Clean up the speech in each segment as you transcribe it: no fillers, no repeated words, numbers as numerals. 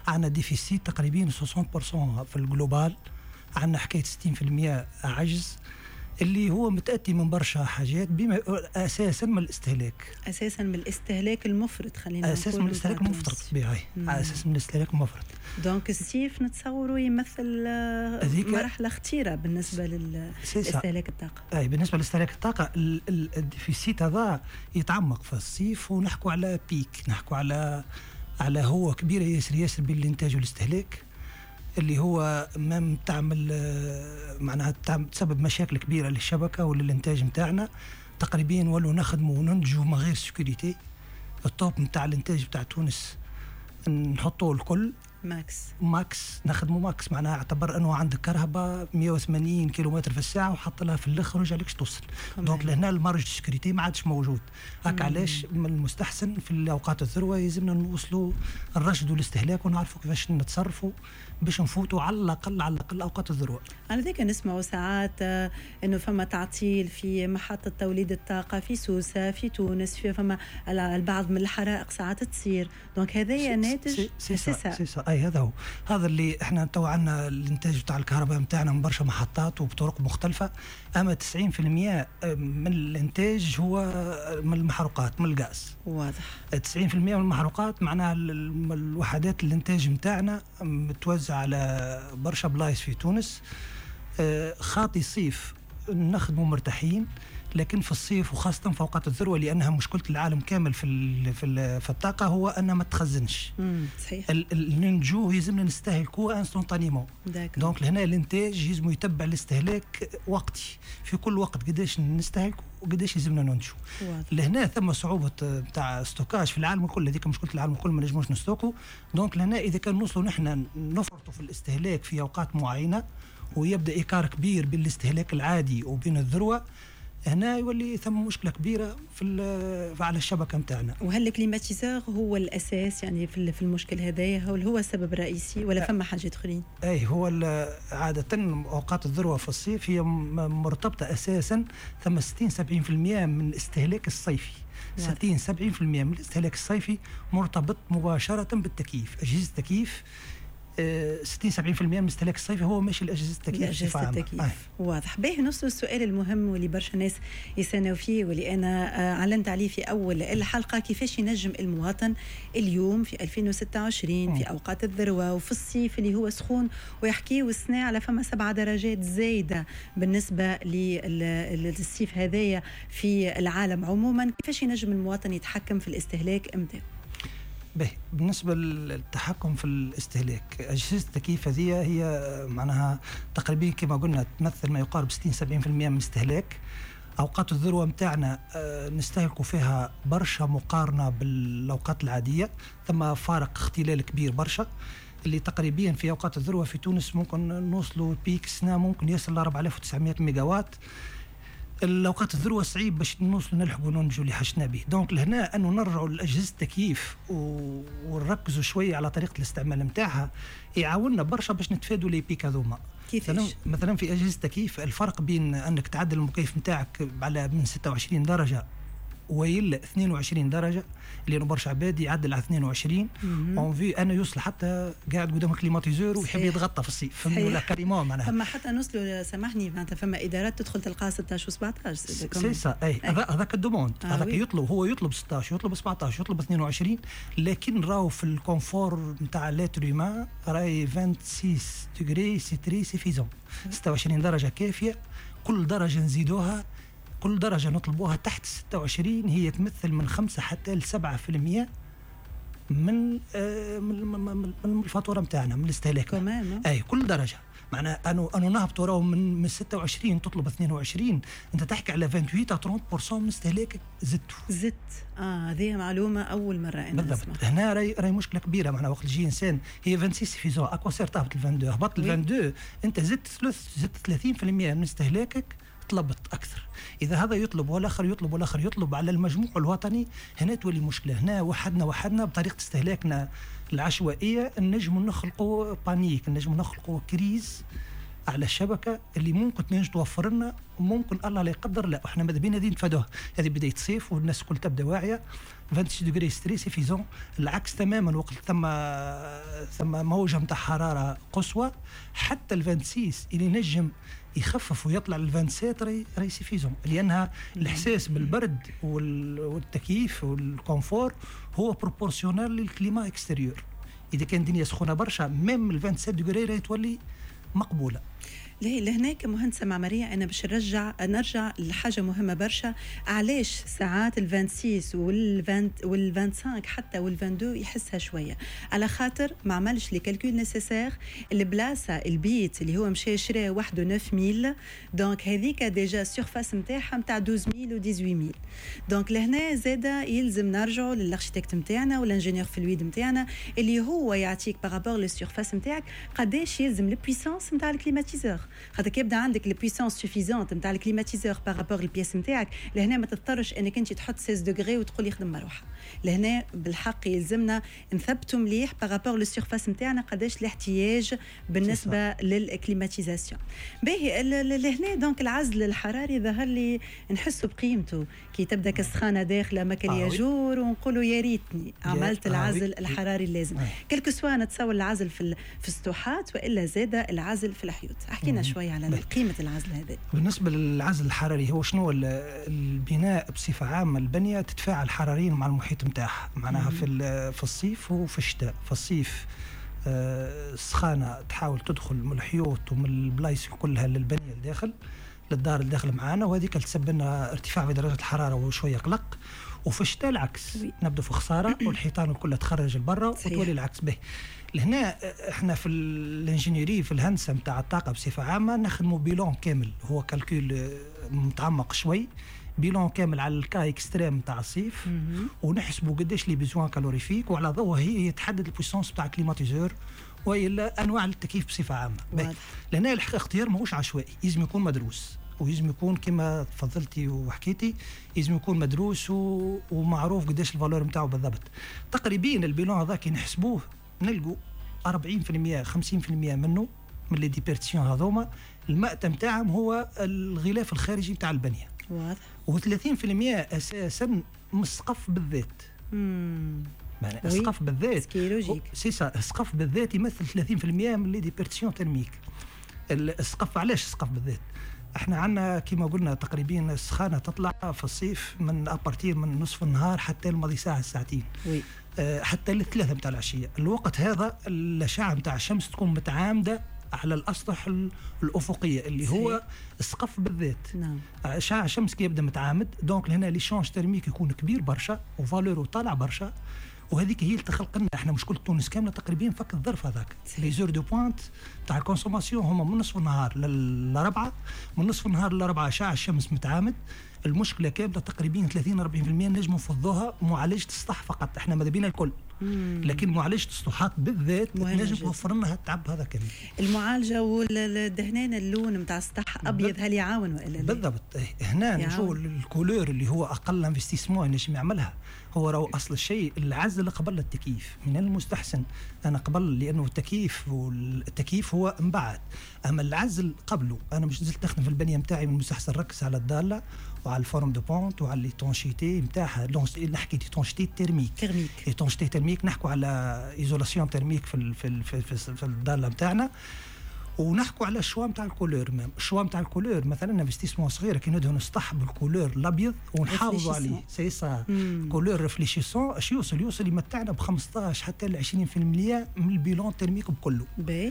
عندنا ديفيسيت تقريبا 60% في الجلوبال، عندنا حكاية 60% عجز اللي هو متأتي من برشا حاجات، بما أساسا من الاستهلاك المفرط، خلينا نقول أساسا من الاستهلاك المفرط طبيعي، أساسا من الاستهلاك المفرط. دونك الصيف نتصوره يمثل مرحلة خطيرة بالنسبة للاستهلاك الطاقة. أي بالنسبة لاستهلاك الطاقة الديفيسيت هذا يتعمق في الصيف، ونحكوا على بيك، نحكوا على هو كبيرة ياسر بين الإنتاج والاستهلاك، اللي هو ما تعمل معناها تسبب مشاكل كبيرة للشبكة وللإنتاج متاعنا. تقريبا ولو نخدموا وننتجوا من غير سيكوريتي. التوب متاع الإنتاج بتاع تونس نحطوه الكل ماكس، نخدموا ماكس، معناها اعتبر انه عندك كهرباء 180 كيلومتر في الساعه وحط لها في الاخر ورجع لكش توصل. دونك لهنا المارج سكيورتي ما عادش موجود. هكا علاش من المستحسن في الاوقات الذروه يلزمنا نوصلوا الرشد والاستهلاك ونعرفوا كيفاش نتصرفوا باش نفوتوا على الاقل اوقات الذروه. انا ذيك نسمعوا ساعات انه فما تعطيل في محطه توليد الطاقه في سوسه في تونس، في فما البعض من الحرائق ساعات تصير. دونك هذايا ناتج اي هذا اللي احنا تو عندنا الانتاج بتاع الكهرباء بتاعنا من برشا محطات وبطرق مختلفه، اما 90% من الانتاج هو من المحروقات، من الغاز. واضح. 90% من المحروقات معناها الوحدات الانتاج بتاعنا متوزع على برشا بلايص في تونس. خاطي صيف نخدموا مرتاحين، لكن في الصيف وخاصة في أوقات الذروة، لأنها مشكلة العالم كامل في الطاقة هو أنها ما تخزنش. صحيح. ننجو يلزمنا نستهلكوه انستونتانيمون. دونك لهنا الانتاج يلزم يتبع الاستهلاك وقتي، في كل وقت قداش نستهلكوا وقداش يلزمنا ننتجو. لهنا ثم صعوبة بتاع ستوكاج في العالم الكل، هذيك مشكلة العالم الكل، ما نجموش نستوكوا. دونك لهنا إذا كان نوصلوا نحن نفرطوا في الاستهلاك في أوقات معينة ويبدأ إيكار كبير بين الاستهلاك العادي وبين الذروة، هنا يولي ثم مشكلة كبيرة على الشبكة متاعنا. وهل الكليماتيزور هو الأساس يعني في المشكل هذايا، هو السبب الرئيسي ولا فما حاجات أخرين؟ أي هو عادة أوقات الذروة في الصيف هي مرتبطة أساسا ثم 60-70% من الاستهلاك الصيفي. 60-70% من الاستهلاك الصيفي مرتبط مباشرة بالتكييف، أجهزة التكييف. 60-70% من الاستهلاك الصيفي هو ماشي الأجهزة التكييف. واضح. باهي نوصل السؤال المهم واللي برشا ناس يسألوا فيه واللي أنا علنت عليه في أول الحلقة، كيفاش ينجم المواطن اليوم في 2026 في أوقات الذروة وفي الصيف اللي هو سخون ويحكي والسنة على فما 7 درجات زايدة بالنسبة للصيف هذايا في العالم عموما، كيفاش ينجم المواطن يتحكم في الاستهلاك امتى؟ بالنسبة للتحكم في الاستهلاك، أجهزة التكييف هذه هي معناها تقريبا كما قلنا تمثل ما يقارب 60-70% من الاستهلاك. أوقات الذروة متاعنا نستهلكوا فيها برشا مقارنة بالأوقات العادية، ثم فارق اختلال كبير برشا، اللي تقريبا في أوقات الذروة في تونس ممكن نوصلوا بيك سنة ممكن يصل ل 4900 ميجاوات. الأوقات الذروة صعيب باش نوصل نلحقوا ننجو اللي حشنا به. دونك لهنا أنه نرجعوا لأجهزة التكييف ونركزوا شوية على طريقة الاستعمال متاعها يعاوننا برشا باش نتفادوا لي بيك هذوما. مثلا في أجهزة التكييف الفرق بين أنك تعدل المكيف متاعك على من 26 درجة ويلا 22 درجة، لأنه برشا عباد يعدل على 22 في أنا يوصل حتى قاعد قدام كليماتيزور ويحب يتغطى في الصيف، فهموا لا كريمون معناها. فما حتى نوصلوا سامحني معناتها فما إدارات تدخل تلقى 16 و17 سيسا. هذاك الدوموند هذاك يطلب، هو يطلب 16 يطلب 17 يطلب 22، لكن راهو في الكونفور نتاع لاتريما راهي 26 ديجري سي سيفيزون. 26 درجة كافية. كل درجة نزيدوها، كل درجة نطلبوها تحت 26 هي تمثل من 5 حتى ل 7% من الفاتورة متاعنا، من الاستهلاك. أي كل درجة معناها أنو نهبطوا راهو من 26 تطلب 22، أنت تحكي على 28-30% من استهلاكك زدت. هذه معلومة أول مرة أنا بالضبط. هنا راهي مشكلة كبيرة معناها. وقت يجي إنسان هي 26 سيفيزون، أكوا سير تهبط ال 22، هبط ال 22 أنت زدت 30% من استهلاكك، طلبت أكثر. إذا هذا يطلب والآخر يطلب والآخر يطلب على المجموع الوطني، هنا تولي مشكلة. هنا وحدنا بطريقة استهلاكنا العشوائية نجم نخلقوا بانيك، نجم نخلقوا كريز على الشبكه اللي ممكن تنجم توفر لنا، وممكن الله لا يقدر لا احنا ماذا بينا نتفادوها. هذه بدايه صيف والناس الكل تبدا واعيه. 26 دوغري ستري سيفيزون. العكس تماما، وقت ثم موجه نتاع حراره قصوى حتى ال 26 اللي نجم يخفف ويطلع ل 27 راهي سيفيزون، لانها الاحساس بالبرد والتكييف والكونفور هو بروبورسيونال للكليما اكستيريور. اذا كان الدنيا سخونه برشا ميم ال 27 دوغري راهي تولي مقبوله. لهناك مهندسه معماريه، انا باش نرجع لحاجه مهمه برشا. علاش ساعات ال 26 وال 25 حتى وال 22 يحسها شويه؟ على خاطر ما عملش لي كالكول نيسيسير. البلاصه البيت اللي هو مشى شرا وحده 9000، دونك هذيك ديجا سيرفاس نتاعها نتاع 12000 و 18000. دونك لهنا زاده يلزم نرجعوا للاركتيكت نتاعنا ولا انجينيور فلويد نتاعنا اللي هو يعطيك بارابور للسيرفاس نتاعك قداش يلزم البويسانس نتاع الكليماتيزور. خاطر يبدا عندك البويسانس سوفيزونت نتاع الكليماتيزور بارابور البياس نتاعك، لهنا ما تضطرش انك انت تحط 16 دوغري وتقول يخدم مروحه. لهنا بالحق يلزمنا نثبتوا مليح بارابور للسيرفاس نتاعنا قداش الاحتياج بالنسبه للكليماتيزاسيون. باهي لهنا دونك العزل الحراري ظهر لي نحسوا بقيمته كي تبدا كسخانه داخله ماكل ياجور ونقولوا يا ريتني عملت العزل الحراري اللازم. كلكو سوا نتصور العزل في السطوحات والا زاده العزل في الحيوت. احكينا شويه على قيمه العزل هذا. بالنسبه للعزل الحراري، هو شنو البناء بصفه عامه؟ البنيه تتفاعل حراريا مع المحيط نتاعها، معناها في الصيف وفي الشتاء. في الصيف السخانه تحاول تدخل من الحيوط ومن البلايص كلها للبنيه الداخل للدار الداخل معانا، وهذيك تسبب لنا ارتفاع في درجه الحراره وشويه قلق. وفي الشتاء العكس، نبدا في خساره والحيطان كلها تخرج لبرا وتولي العكس. به لهنا احنا في الانجينيري في الهندسه نتاع الطاقه بصفه عامه نخدموا بيلون كامل، هو كالكول متعمق شوي، بيلون كامل على الكا اكستريم نتاع الصيف، ونحسبوا قداش لي بيزوان كالوريفيك، وعلى ضوء هي يتحدد البويسونس نتاع الكليماتيزور والا انواع التكييف بصفه عامه. لهنا الاختيار ماهوش عشوائي، لازم يكون مدروس، ويزم يكون كما تفضلتي وحكيتي يزم يكون مدروس ومعروف قداش الفالور نتاعو بالضبط. تقريبا البيلون هذاك نحسبوه نلقوا 40% 50% منه من لي ديبيرتيسيون هذوما المأتم نتاعهم هو الغلاف الخارجي نتاع البنيه، واضح، و30% اساسا من السقف بالذات. يعني السقف بالذات السقف بالذات يمثل 30% من لي ديبيرتيسيون ترميك. السقف علاش السقف بالذات؟ احنا عندنا كما قلنا تقريبا السخانه تطلع في الصيف من ابارتير من نصف النهار حتى الماضي ساعتين حتى الثلاثه نتاع العشيه. الوقت هذا الاشعه نتاع الشمس تكون متعامده على الاسطح الافقيه اللي هو السقف بالذات. نعم. اشعه الشمس كي يبدا متعامد، دونك لهنا لي شونج ترميك يكون كبير برشا وفالورو طالع برشا، وهذيك هي اللي تخلق لنا احنا مشكله تونس كامله تقريبا فك الظرف هذاك. لي زور دو بوينت تاع الكونسوماسيون هما من نصف النهار للربعه، من نصف النهار للربعه اشعه الشمس متعامد. المشكله كامله تقريبا 30-40% نجموا نفضوها معالجه السطح فقط، احنا ماذا بينا الكل، لكن معالجه السطوحات بالذات نجم توفر لنا التعب هذا كامل. المعالجه والدهنان اللون نتاع السطح ابيض هل يعاون والا لا؟ بالضبط. هنا نشوف الكولور اللي هو اقل انفستيسمون نجم يعملها، هو راهو اصل الشيء العزل قبل التكييف. من المستحسن انا قبل، لانه التكييف هو من بعد، اما العزل قبله. انا مش زلت نخدم في البنيه نتاعي، من المستحسن نركز على الضاله وعلى الفورم دو بونت وعلى لي تونشيتي نتاعها. نحكي دي تونشيتي تيرميك تونشيتي تيرميك، نحكوا على ايزولاسيون تيرميك في الضاله نتاعنا، ونحكوا على الشوا نتاع الكولور. الشوا نتاع الكولور مثلا انفستيسمون صغيره كي ندهنوا السطح بالكولور الابيض ونحافظوا عليه سي سا كولور ريفليشيسون، اش يوصل يمتعنا ب 15 حتى ل 20% من البيلون ترميك بكله.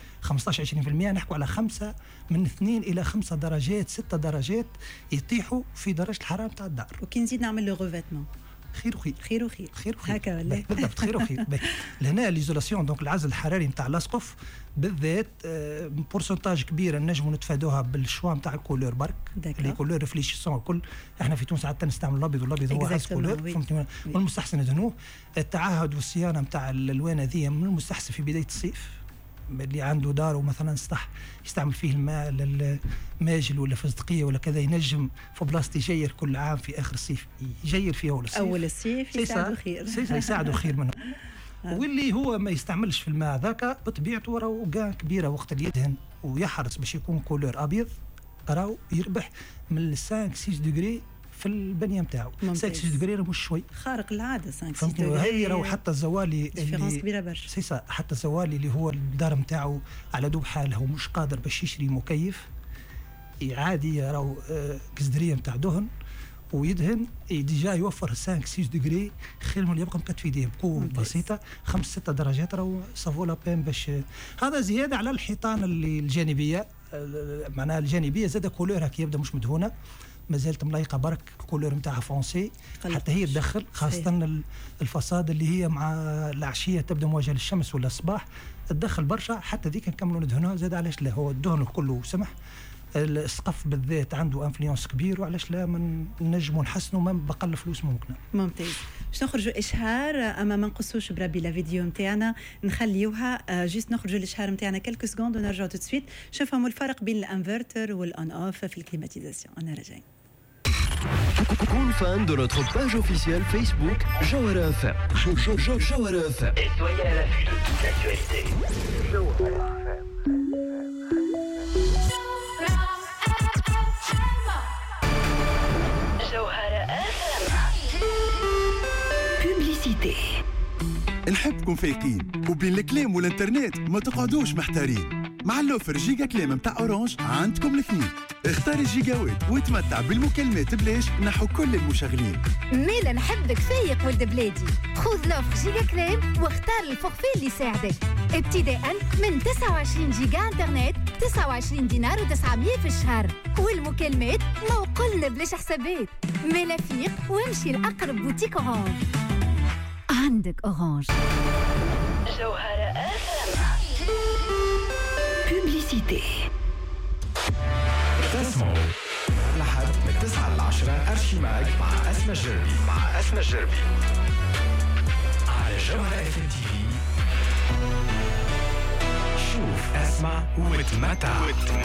15-20% نحكوا على 5 من 2 إلى 5 درجات 6 درجات يطيحوا في درجه الحراره نتاع الدار. وكي نزيد نعمل لو ريفيتمون خير وخير هكا ولا بالضبط. خير وخير. لهنا ليزولاسيون دونك العزل الحراري نتاع الاسقف بالذات بورسنتاج كبيره نجموا نتفادوها بالشوا نتاع الكولور برك، لي كولور ريفليشيسون الكل. احنا في تونس عاده نستعمل الابيض، والابيض هو عز كولور، فهمتوا؟ والمستحسن ندهنوه. التعهد والصيانه نتاع الالوان هذه من المستحسن في بدايه الصيف، اللي عنده داره مثلا سطح يستعمل فيه الماء للماجل ولا فزدقيه ولا كذا، ينجم في بلاصتي يجير كل عام في اخر الصيف يجير فيه اول الصيف يساعدوا خير يساعدوا خير منه. واللي هو ما يستعملش في الماء ذاك بطبيعته راهو كان كبيره وقت اللي يدهن ويحرص باش يكون كولور ابيض راهو يربح من 5-6 دوغري في البنيه نتاعو. 5-6 دوغري مش شوي، خارق العاده 5-6 دوغري. هي راهو حتى الزوالي ديفيرونس كبيره برشا. سيسا حتى الزوالي اللي هو الدار نتاعو على دوب حاله ومش قادر باش يشري مكيف عادي راهو كزدريه نتاع دهن ويدهن ديجا يوفر 5-6 دوغري خير من يبقى مكتفي يديه بقوه بسيطه 5-6 درجات راهو سافو لا بين باش هذا زياده على الحيطان اللي الجانبيه معناها الجانبيه زاد كولورها كي يبدا مش مدهونه مازالت ملايقه برك كولور نتاعها فونسي حتى هي تدخل خاصه الفصاد اللي هي مع العشيه تبدا مواجهه للشمس ولا الصباح تدخل برشا حتى ذيك نكملوا ندهنوها زاد علاش لا هو الدهن كله سمح السقف بالذات عنده انفلونس كبير وعلاش لا من نجموا نحسنوا ما بقل فلوس ممكن. ممتاز. باش نخرجوا اشهار اما ما نقصوش بربي لا فيديو نتاعنا نخليوها جيست نخرجوا الاشهار نتاعنا كلكو سكوند ونرجعوا تو سويت نشوفوا الفرق بين الانفرتر والان اوف في الكليماتيزاسيون. انا راجعين. كون فان دو نوتر باج اوفيسيال فيسبوك جوهرة FM. جوهرة FM. Et soyez à l'affût de toute l'actualité. Jawhara FM. بوبليسيتي. نحبكم فايقين وبين الكلام والانترنت ما تقعدوش محتارين. مع اللوفر جيجا كلام متاع اورانج عندكم الاثنين. اختار الجيجاوات وتمتع بالمكالمات بلاش نحو كل المشغلين. ميلا نحبك فايق ولد بلادي. خذ لوفر جيجا كلام واختار الفورفي اللي يساعدك. ابتداء من 29 جيجا انترنت 29 دينار و900 في الشهر. والمكالمات ما وقلنا بلاش حسابات. ميلا فيق وامشي لأقرب بوتيك اورانج. عندك اورانج. جوهرة بوبليسيتي. تسمعوا لحد من 9 ل 10 أرشيماج مع أسماء الجربي على جوهرة FM TV. شوف اسمع وتمتع.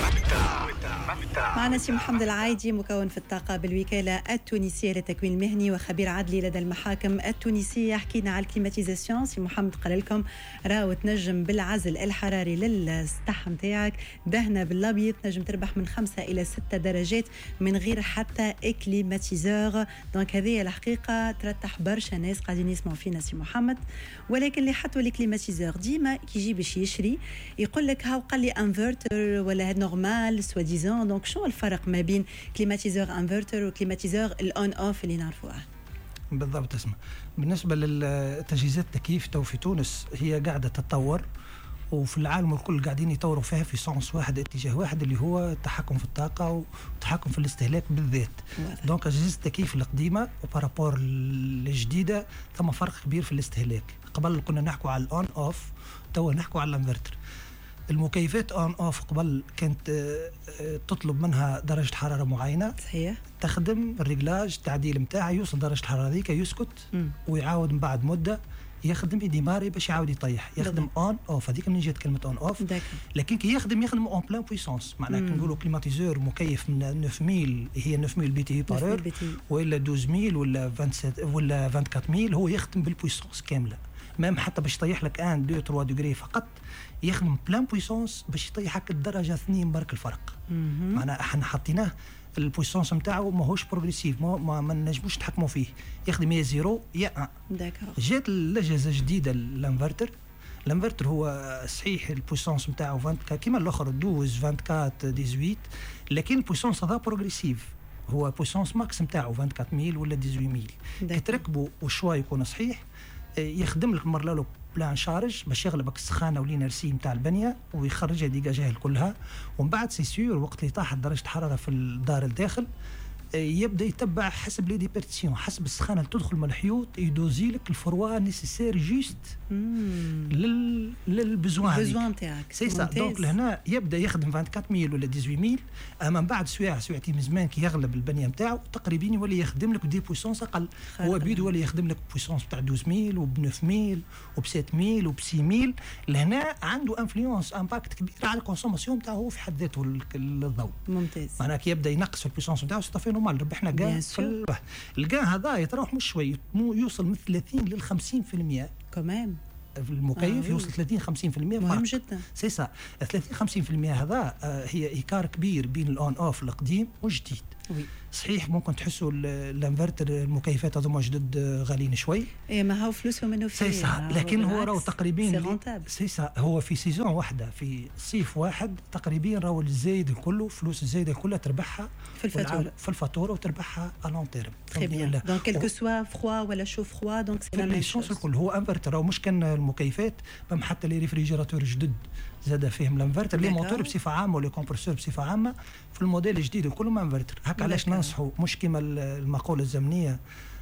معنا سي محمد العايدي مكون في الطاقة بالوكالة التونسية للتكوين المهني وخبير عدلي لدى المحاكم التونسية. حكينا على الكليماتيزاسيون. سي محمد قال لكم راهو تنجم بالعزل الحراري للسطح نتاعك دهنة بالابيض تنجم تربح من 5 إلى 6 درجات من غير حتى اكليماتيزور. دونك هذه الحقيقة ترتح برشا ناس قاعدين يسمعوا فينا سي محمد. ولكن اللي حطوا الكليماتيزور ديما كي يجي باش يشري يقول لك هاو قال لي انفرتر ولا نورمال سوا ديزون. دونك شو الفرق ما بين كليماتيزور انفرتر وكليماتيزور الأون أوف اللي نعرفوها؟ بالضبط. اسمع بالنسبة للتجهيزات التكييف تو في تونس هي قاعدة تتطور وفي العالم الكل قاعدين يطوروا فيها في سونس واحد اتجاه واحد اللي هو التحكم في الطاقة والتحكم في الاستهلاك بالذات. دونك أجهزة التكييف القديمة وبارابور الجديدة ثم فرق كبير في الاستهلاك. قبل كنا نحكوا على الأون أوف تو نحكوا على الانفرتر. المكيفات اون اوف قبل كانت تطلب منها درجه حراره معينه صحيح تخدم الريجلاج التعديل نتاعها يوصل درجه الحراره ذيك يسكت ويعاود من بعد مده يخدم يديماري باش يعاود يطيح يخدم اون اوف. هذيك من جات كلمه اون اوف. لكن كي يخدم اون بلان بويسونس معناها كي نقولوا كليماتيزور مكيف من 9000 هي 9000 بي تي بار ولا 12000 ولا 27 ولا 24000 هو يخدم بالبويسونس كامله مام حتى باش يطيح لك 1 2 3 دوغري فقط يخدم بلان بويسونس باش يطيحك الدرجه 2 برك الفرق. معناها احنا حطيناه البويسونس نتاعو ماهوش بروغريسيف ما نجموش نتحكموا فيه يخدم يا زيرو يا 1. جات الاجهزه جديده الانفرتر هو صحيح البويسونس نتاعو 20 كيما الاخر 12 24 18 لكن البويسونس هذا بروغريسيف هو بويسونس ماكس نتاعو 24000 ولا 18000 كي تركبوا والشوا يكون صحيح يخدم لك مرة له بلان شارج باش يغلبك السخانه والانرسي نتاع البنيه ويخرجها ديجاجها كلها ومن بعد سي سيور وقت اللي طاحت درجه الحراره في الدار الداخل يبدا يتبع حسب لي ديبيرتيسيون حسب السخانه اللي تدخل من الحيوط يدوزي لك الفروا نيسيسير جوست للبزوان نتاعك سي سا. دونك لهنا يبدا يخدم 24000 ولا 18000 اما من بعد ساعتين من زمان كي يغلب البنيه نتاعو تقريبا يولي يخدم لك دي بويسونس اقل هو بيدو ولا يخدم لك بويسونس تاع 12000 وب 9000 وب 7000 وب 6000 لهنا عنده انفلونس امباكت كبير على الكونسوماسيون نتاعو في حد ذاته الضوء. ممتاز. معناها كي يبدا ينقص في البويسونس نتاعو صافي نورمال ربحنا كاع الكاع هذا يتراوح مش شوي يوصل من 30 ل 50% كمان في المكيف يوصل 30-50% مهم جدا. سي سا 30-50% هذا هي إيكار كبير بين الأون أوف القديم والجديد. صحيح ممكن تحسوا الانفرتر المكيفات هذوما جدد غاليين شوي، ما هو فلوسهم منه فيه، لكن هو راهو تقريبا سي هو في سيزون واحده في صيف واحد تقريبا راهو الزايد كله فلوس الزايده كلها تربحها في الفاتوره وتربحها على لون تيرم. تري بيان. دونك كيلكو سوا فروا ولا شو فروا دونك سي لا ميم شوز. الكل هو انفرتر، راهو مش كان المكيفات بم حتى لي ريفريجيراتور جدد زاد فيهم الانفرتر، لي موتور بصفه عامه ولي كومبرسور بصفه عامه في الموديل الجديد كلهم انفرتر. هكا علاش ننصحوا مش كما المقوله الزمنيه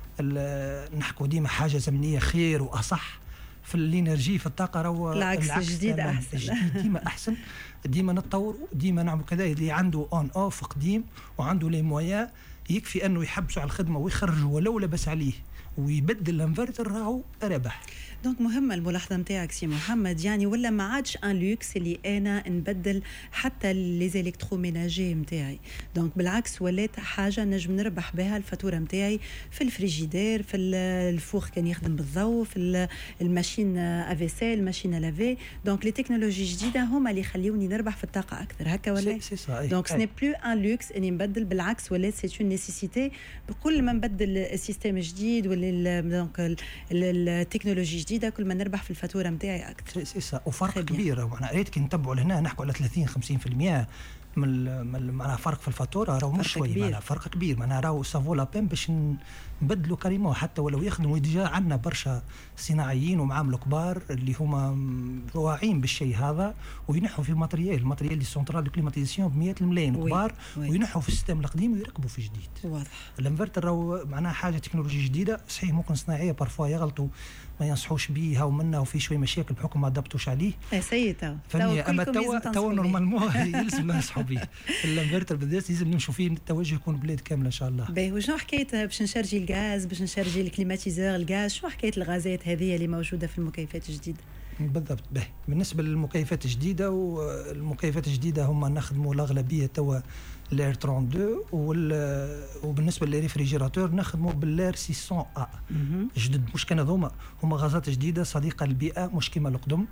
نحكوا ديما حاجه زمنيه خير واصح في الانرجي في الطاقه، راهو العكس الجديد احسن. الجديد ديما احسن، ديما نتطوروا، ديما نعمل كذا. اللي عنده اون اوف قديم وعنده لي مويا يكفي انه يحبسوا على الخدمه ويخرجوا ولو لبس عليه ويبدل الانفرتر راهو ربح. دونك مهمه الملاحظه نتاعك سي محمد، يعني ولا ما عادش ان لوكس اللي انا نبدل حتى لي زيليكتروميناجي نتاعي، دونك بالعكس ولات حاجه نجم نربح بها الفاتوره نتاعي في الفريجيدير، في الفوخ كان يخدم بالضوء، في الماشين افيسيل، الماشين لافي. دونك لي تكنولوجي جديده هما اللي يخليوني نربح في الطاقه اكثر، هكا ولا؟ دونك سني بلو ان لوكس اني نبدل، بالعكس ولات سي اون نيسيسيتي. بكل ما نبدل السيستم جديد ولا دونك التكنولوجي جديده كل ما نربح في الفاتوره نتاعي اكثر. سي وفرق كبير. وانا ريت كي نتبعوا لهنا نحكوا على 30-50% من معناها فرق في الفاتوره، راهو مش شوي، معناها فرق كبير، معناها راهو سافو لا بين باش نبدلوا كريمه حتى ولو يخدموا. ديجا عندنا برشا صناعيين ومعامل كبار اللي هما واعيين بالشيء هذا وينحوا في الماتريال دي سونترال دو كليماتيزاسيون ب100 الملايين كبار وينحوا في السيستم القديم ويركبوا في جديد. واضح. الانفرتر راهو معناها حاجه تكنولوجيا جديده، صحيح ممكن صناعيه بارفوا يغلطوا ما ينصحوش بيها ومنها وفي شويه مشاكل بحكم ما ادبتوش عليه. سيتا اما توا نورمالمون يلزم ننصحوا به. الانفرتر بالذات لازم نمشوا فيه التوجه يكون بلاد كامله ان شاء الله. باهي، وشنو حكايه باش نشارجي الغاز، باش نشارجي الكليماتيزور الغاز، شنو حكايه الغازات هذه اللي موجوده في المكيفات الجديده؟ بالضبط. باهي، بالنسبه للمكيفات الجديده، والمكيفات الجديده هم نخدموا الاغلبيه توا لير 32 وبالنسبه للريفريجيراتور نخدموا باللير 600 ا جدد. مش كان هذوما هما غازات جديده صديقه للبيئه، مش كما القدم،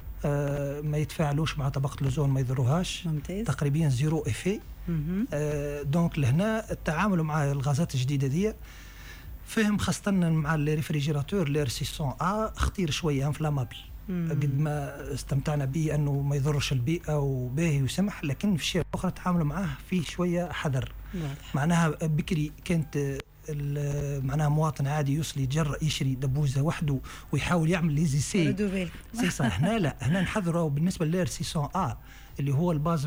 ما يتفاعلوش مع طبقه الاوزون، ما يضروهاش. ممتاز. تقريبا زيرو افي. دونك لهنا التعامل مع الغازات الجديده دي فهم خاصه مع الريفريجيراتور لير 600 ا خطير شويه، انفلامابل. قد ما استمتعنا به انه ما يضرش البيئه وباهي وسمح، لكن في الشيء الاخرى تعاملوا معاه في شويه حذر. معناها بكري كانت معناها مواطن عادي يوصل يتجرأ يشري دبوزه وحده ويحاول يعمل ليزي سي صح. هنا لا، هنا نحذروا بالنسبه للير 600 ا اللي هو الباز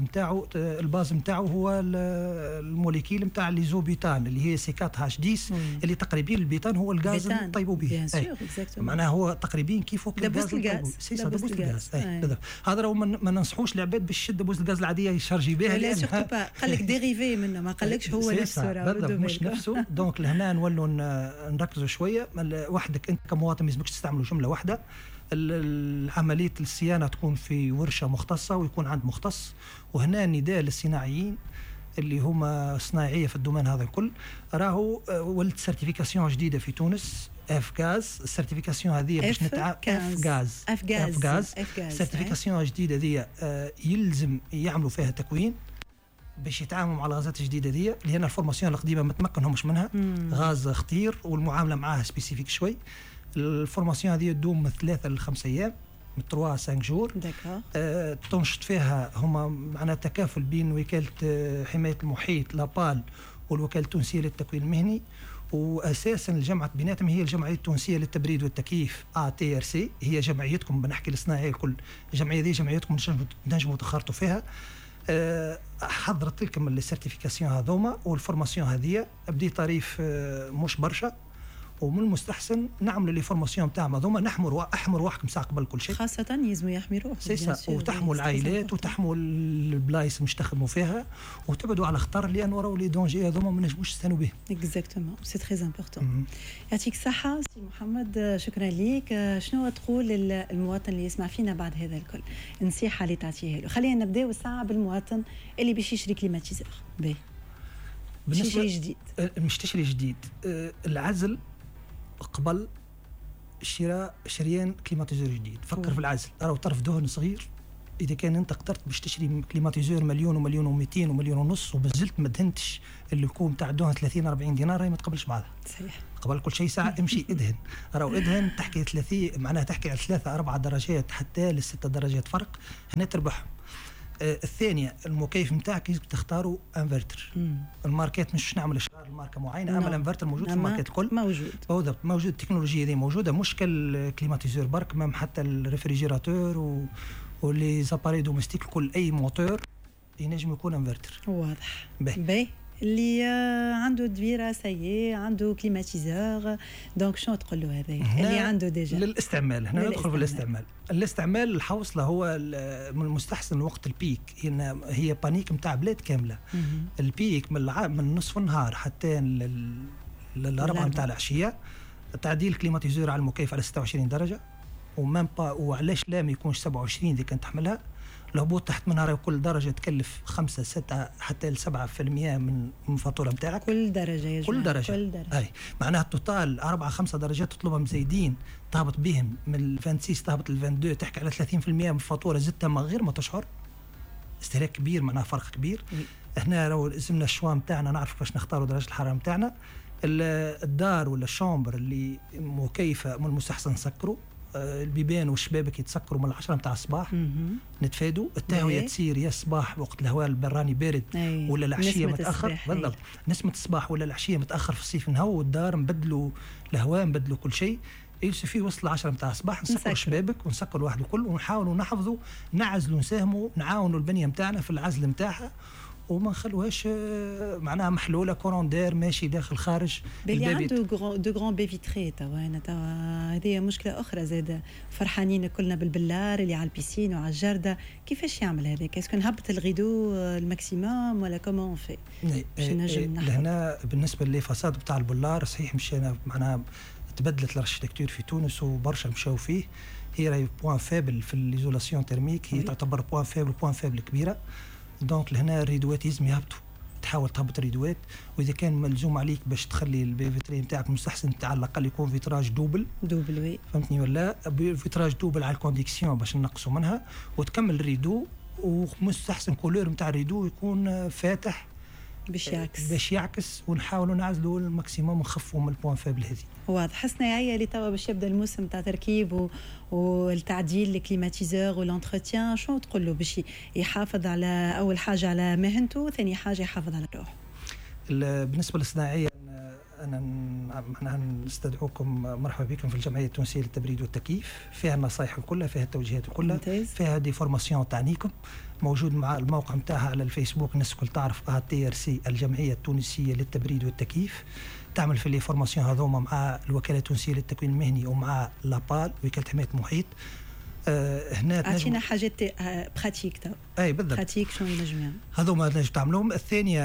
نتاعو هو الموليكيل نتاع ليزوبيتان اللي هي سيكات هاش 10 اللي تقريبا البيتان هو الغاز اللي نطيبوا به. معناها هو تقريبا كيفو دبوز الغاز. دبوز الغاز. هذا راهو ما ننصحوش العباد باش يشد دبوز الغاز العاديه يشارجي بها، لا سورتو با، قال لك ديريفي منه، ما قالكش هو نفسه راهو مش نفسه. دونك لهنا نولوا نركزوا شويه. وحدك انت كمواطن ما يلزمكش تستعملوا جمله واحده. عملية الصيانة تكون في ورشة مختصة ويكون عند مختص. وهنا نداء للصناعيين اللي هما صناعية في الدومين هذا الكل، راهو ولد سيرتيفيكاسيون جديدة في تونس، اف غاز. السيرتيفيكاسيون هذه باش نتعب اف غاز سيرتيفيكاسيون جديدة دي يلزم يعملوا فيها تكوين باش يتعاملوا مع الغازات الجديده دي، لان الفورماسيون القديمه ما تمكنهمش منها. غاز خطير والمعامله معاه سبيسيفيك شوي. الفورماسيون هذه تدوم من 3 ل 5 ايام، من 3 ل 5 جور. تنشط فيها هما معنا تكافل بين وكاله حمايه المحيط لابال والوكاله التونسيه للتكوين المهني، واساسا الجمعه بيناتهم هي الجمعيه التونسيه للتبريد والتكييف ATRC. هي جمعيتكم بنحكي الصناعيه الكل، الجمعيه دي جمعيتكم نجموا تخرطوا فيها. حضرت لكم السيرتيفيكاسيون هذوما والفورماسيون هذه بدي طريف مش برشا، ومن المستحسن نعملوا لي فورماسيون تاعنا هذوما احمر واحد مساق قبل كل شيء، خاصه يزموا يحمي وتحموا العائلات وتحموا البلايص مش تخدموا فيها وتبعدوا على خطر، لانه راهو لي دونجي هذوما ما نجموش نستنوا به. اكزاكتومون، سي تري امبورطون. يعطيك الصحه سي محمد، شكرا ليك. شنو تقول للمواطن اللي يسمع فينا بعد هذا الكل، نصيحه اللي تعطيها له؟ خلينا نبداو الساعه بالمواطن اللي باش يشري كليماتيزور. باهي، بالنسبه جديد مش تشري جديد. العزل قبل شراء شريان كليماتيزور جديد. فكر في العزل، راهو طرف دهن صغير. اذا كان انت قدرت باش تشتري كليماتيزور مليون ومليون و200 ومليون ونص ومازلت ما دهنتش اللي يكون تاع الدهن 30 40 دينار، ما تقبلش بعضها. صحيح. قبل كل شيء ساعه امشي ادهن، راهو ادهن تحكي 30 معناها تحكي على 3 4 درجات حتى ل6 درجات فرق، هنا تربح. الثانيه المكيف نتاعك لازم تختاروا انفرتر. الماركات مش نعمل اشهار الماركه معينه، اما الانفرتر موجود في الماركات الكل. موجود التكنولوجيا دي موجوده، مش كالكليماتيزور برك، مام حتى الريفريجيراتور واللي زاباري دوميستيك الكل اي موتور ينجم يكون انفرتر. واضح. باهي اللي عنده دويره سيء عنده كليماتيزور، دونك شنو تقول له هذا اللي عنده ديجا للاستعمال؟ هنا ندخل في الاستعمال الحوصله هو من المستحسن وقت البيك، هي بانيك نتاع بلاد كامله. البيك من نصف النهار حتى للأربعة نتاع العشيه، تعديل كليماتيزور على المكيف على 26 درجه، ومام با وعلاش لا ما يكونش 27 اذا كان تحملها. الهبوط تحت منها راهي كل درجه تكلف 5 6 حتى ل 7% من الفاتوره نتاعك. كل درجه يا جماعه كل درجه. اي معناها التوتال 4 5 درجات تطلبهم زايدين، تهبط بهم من 26 تهبط ل 22، تحكي على 30% من الفاتوره زدتها من غير ما تشعر. استهلاك كبير، معناها فرق كبير. هنا راهو لازمنا الشوا نتاعنا نعرف كيفاش نختاروا درجه الحراره نتاعنا. الدار ولا الشامبر اللي مكيفه من المستحسن نسكروا. البيبان والشبابك يتسكروا من 10 نتاع الصباح، نتفادوا التهويه تسير يا الصباح وقت الهواء البراني بارد ولا العشيه متاخر. بالضبط، نسمه الصباح ولا العشيه متاخر في الصيف نهووا الدار، نبدلوا الهواء نبدلوا كل شيء. يوسفي وصل 10 نتاع الصباح نسكروا الشبابك ونسكروا واحد الكل، ونحاولوا نحفظوا نعزلوا نساهموا نعاونوا البنيه نتاعنا في العزل نتاعها، وما نخلوهاش معناها محلوله كوروندير ماشي داخل خارج. اللي عنده دو غران بي فيتري توا هذه مشكله اخرى زاده. فرحانين كلنا بالبلار اللي على البيسين وعلى الجرده، كيفاش يعمل هذاك؟ اسكو نهبط الغيدو الماكسيموم ولا كومون في باش نجم نحفظ؟ هنا بالنسبه للفساد بتاع البلار صحيح مشينا معناها تبدلت الاركتيكتور في تونس وبرشا مشاو فيه. هي راهي بوان فابل في الايزولاسيون تيرميك، هي تعتبر بوان فابل كبيره. دونك لهنا الريدوات لازم يهبطوا، تحاول تهبط الريدوات. واذا كان ملزوم عليك باش تخلي الفيتري نتاعك مستحسن على الاقل يكون فيتراج دوبل وي فهمتني ولا فيتراج دوبل على الكونديكسيون باش نقصوا منها، وتكمل الريدو. ومستحسن كولور نتاع الريدو يكون فاتح باش يعكس ونحاولوا نعزلوا الماكسيموم ونخفوا من البوان فابل هذه. واضح. حسنا يا اللي توا باش يبدا الموسم تاع تركيب والتعديل الكليماتيزور والانتروتيان، شنو تقول له باش يحافظ على اول حاجه على مهنته، ثاني حاجه يحافظ على روحه؟ بالنسبه للصناعيه انا نستدعوكم مرحبا بكم في الجمعيه التونسيه للتبريد والتكييف، فيها النصائح كلها، فيها التوجيهات كلها، فيها دي فورماسيون تعنيكم. موجود مع الموقع نتاعها على الفيسبوك، الناس الكل تعرف TRC الجمعيه التونسيه للتبريد والتكييف. تعمل في لي فورماسيون هذوما مع الوكاله التونسيه للتكوين المهني ومع لابال وكاله حمايه المحيط. هنا عطينا حاجات براتيك تو. اي بالضبط، براتيك شنو ينجم هذوما نجم تعملوهم. الثانيه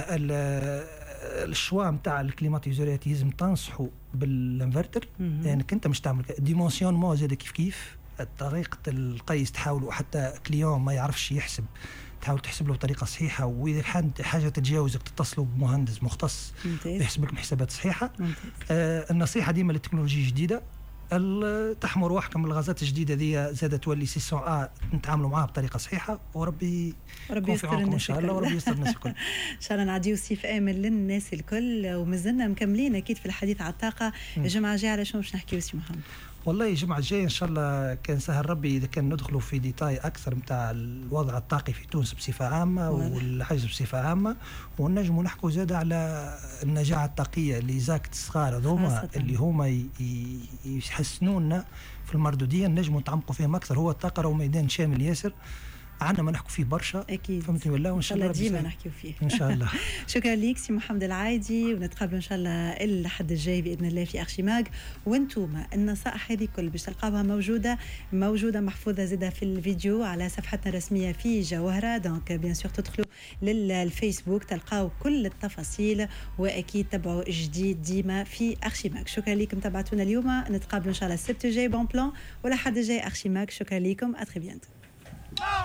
الشوا نتاع الكليماتيزورات لازم تنصحوا بالانفرتر، يعني انت مش تعمل ديمونسيونمون زاد كيف طريقه القيس، تحاولوا حتى كليون ما يعرفش يحسب تحاول تحسب له بطريقه صحيحه، واذا حاجه تتجاوزك تتصلوا بمهندس مختص يحسب لكم حسابات صحيحه. النصيحه ديما للتكنولوجيا الجديده، تحموا رواحكم من الغازات الجديده ذي زادت تولي 600 نتعاملوا معها بطريقه صحيحه، وربي يستر ان شاء الله، وربي يستر الناس الكل. ان شاء الله نعديو صيف امن للناس الكل، ومازلنا مكملين اكيد في الحديث على الطاقه. الجمعه الجايه على شنو باش نحكيو سي محمد؟ والله الجمعه الجايه ان شاء الله كان سهل ربي اذا كان ندخلوا في ديتاي اكثر نتاع الوضع الطاقي في تونس بصفه عامه والحجز بصفه عامه، ونجموا نحكوا زاد على النجاعه الطاقيه اللي زاكت الصغار هذوما اللي هما يحسنوا لنا في المردوديه، نجموا نتعمقوا فيهم اكثر. هو الطاقه راهو ميدان شامل ياسر، عندنا ما نحكوا فيه برشا اكيد، فهمتني ولا؟ وان شاء الله ديما نحكيو فيه ان شاء الله. شكرا ليك سي محمد العايدي، ونتقابلوا ان شاء الله الحد الجاي باذن الله في ارشيماغ. وانتم النصائح هذه كل باش تلقاوها موجوده محفوظه زاده في الفيديو على صفحتنا الرسميه في جوهره. دونك بيان سور تدخلوا للفيسبوك تلقاو كل التفاصيل، واكيد تبعوا جديد ديما في ارشيماغ. شكرا لكم تابعتونا اليوم، نتقابلوا ان شاء الله السبت الجاي بون بلان ولا حد الجاي ارشيماغ. شكرا لكم، اتري بيانتو.